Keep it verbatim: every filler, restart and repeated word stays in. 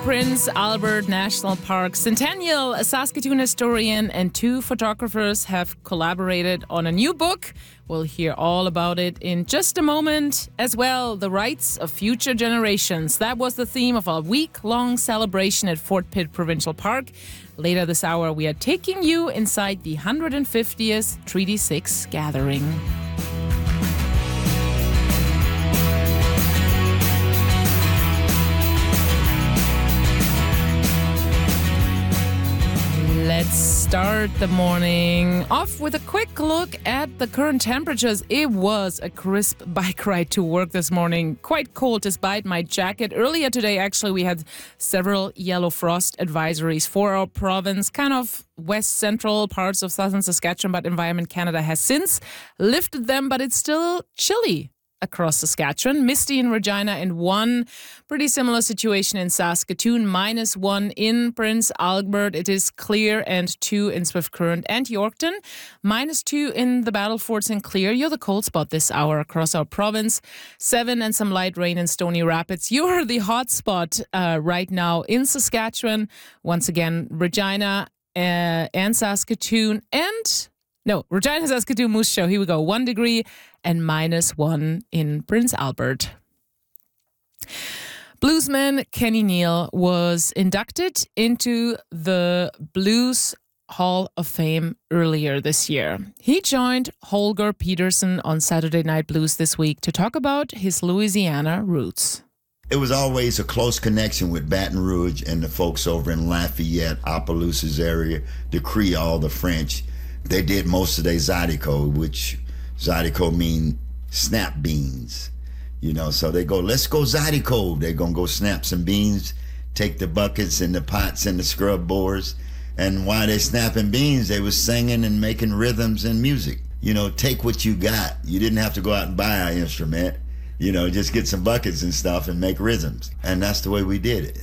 Prince Albert National Park Centennial. A Saskatoon historian and two photographers have collaborated on a new book. We'll hear all about it in just a moment. As well, the rights of future generations. That was the theme of our week-long celebration at Fort Pitt Provincial Park. Later this hour, we are taking you inside the one hundred fiftieth Treaty six gathering. Let's start the morning off with a quick look at the current temperatures. It was a crisp bike ride to work this morning. Quite cold despite my jacket. Earlier today, actually, we had several yellow frost advisories for our province, kind of west central parts of southern Saskatchewan, but Environment Canada has since lifted them, but it's still chilly across Saskatchewan. Misty in Regina and one. Pretty similar situation in Saskatoon. Minus one in Prince Albert. It is clear, and two in Swift Current and Yorkton. Minus two in the Battle Forts and Clear. You're the cold spot this hour across our province. Seven and some light rain in Stony Rapids. You're the hot spot uh, right now in Saskatchewan. Once again, Regina uh, and Saskatoon and... No, Regina, Saskatoon, Moose Jaw. Here we go. One degree and minus one in Prince Albert. Bluesman Kenny Neal was inducted into the Blues Hall of Fame earlier this year. He joined Holger Peterson on Saturday Night Blues this week to talk about his Louisiana roots. It was always a close connection with Baton Rouge and the folks over in Lafayette, Opelousas area, the Creole, the French. They did most of their Zydeco, which Zydeco mean snap beans, you know. So they go, let's go Zydeco. They're going to go snap some beans, take the buckets and the pots and the scrub boards. And while they're snapping beans, they was singing and making rhythms and music. You know, take what you got. You didn't have to go out and buy an instrument. You know, just get some buckets and stuff and make rhythms. And that's the way we did it.